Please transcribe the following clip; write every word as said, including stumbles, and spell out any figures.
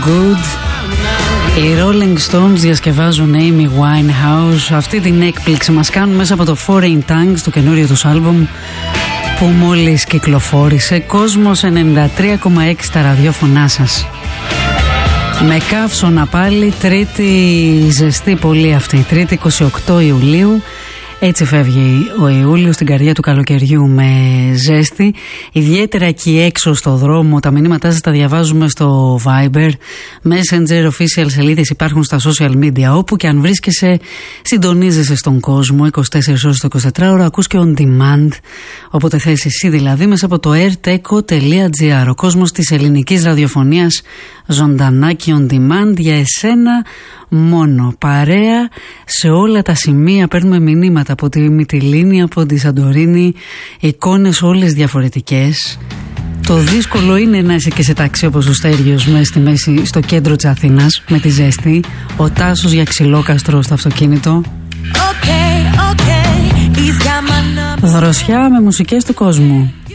Good. Οι Rolling Stones διασκευάζουν Amy Winehouse. Αυτή την έκπληξη μας κάνουν μέσα από το Foreign Tongues, το καινούριο τους άλμπουμ που μόλις κυκλοφόρησε. Κόσμος ενενήντα τρία κόμμα έξι στα ραδιόφωνά σας. Με καύσωνα πάλι, τρίτη ζεστή πολύ αυτή, τρίτη είκοσι οκτώ Ιουλίου. Έτσι φεύγει ο Ιούλιος στην καρδιά του καλοκαιριού με ζέστη. Ιδιαίτερα εκεί έξω στο δρόμο, τα μηνύματά σας τα διαβάζουμε στο Viber. Messenger, official σελίδες υπάρχουν στα social media. Όπου και αν βρίσκεσαι, συντονίζεσαι στον κόσμο είκοσι τέσσερις ώρες το εικοσιτετράωρο, ακούς και on demand. Όποτε θες εσύ δηλαδή, μέσα από το airteco τελεία gr. Ο κόσμος της ελληνικής ραδιοφωνίας ζωντανά και on demand για εσένα μόνο. Παρέα σε όλα τα σημεία, παίρνουμε μηνύματα από τη Μυτιλήνη, από τη Σαντορίνη, εικόνες όλες διαφορετικές. Το δύσκολο είναι να είσαι και σε ταξί όπως ο Στέργιος μέσα στη μέση, στο κέντρο της Αθήνας με τη ζέστη. Ο Τάσος για Ξυλόκαστρο στο αυτοκίνητο. Okay, okay. Δροσιά με μουσικές του κόσμου.